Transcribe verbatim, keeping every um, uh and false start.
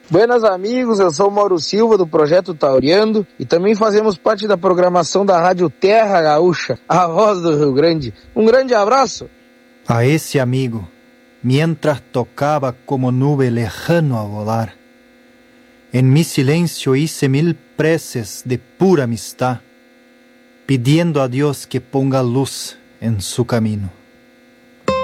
Buenas amigos, eu sou o Mauro Silva do Projeto Tauriando e também fazemos parte da programação da Rádio Terra Gaúcha, a voz do Rio Grande. Um grande abraço! A esse amigo, mientras tocaba como nube lejano a volar, en mi silencio hice mil preces de pura amistad, pidiendo a Dios que ponga luz en su camino.